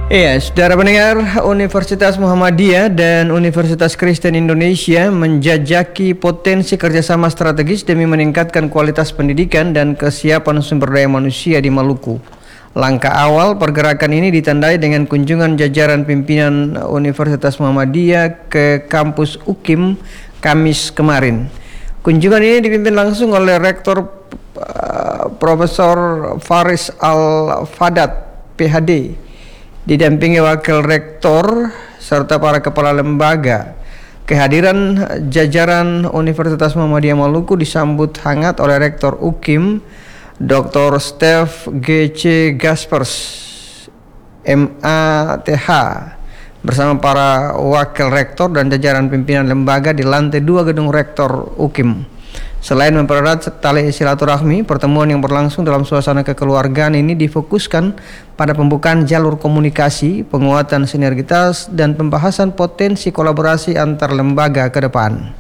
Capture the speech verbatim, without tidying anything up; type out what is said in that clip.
Iya, saudara pendengar, Universitas Muhammadiyah dan Universitas Kristen Indonesia menjajaki potensi kerjasama strategis demi meningkatkan kualitas pendidikan dan kesiapan sumber daya manusia di Maluku. Langkah awal pergerakan ini ditandai dengan kunjungan jajaran pimpinan Universitas Muhammadiyah ke kampus U K I M Kamis kemarin. Kunjungan ini dipimpin langsung oleh Rektor uh, Profesor Faris Al-Fadat, P H D, didampingi Wakil Rektor serta para kepala lembaga. Kehadiran jajaran Universitas Muhammadiyah Maluku disambut hangat oleh Rektor U K I M, Doktor Stef G C Gaspers, M A T H, bersama para wakil rektor dan jajaran pimpinan lembaga di lantai dua gedung Rektor U K I M. Selain mempererat tali silaturahmi, pertemuan yang berlangsung dalam suasana kekeluargaan ini difokuskan pada pembukaan jalur komunikasi, penguatan sinergitas, dan pembahasan potensi kolaborasi antar lembaga ke depan.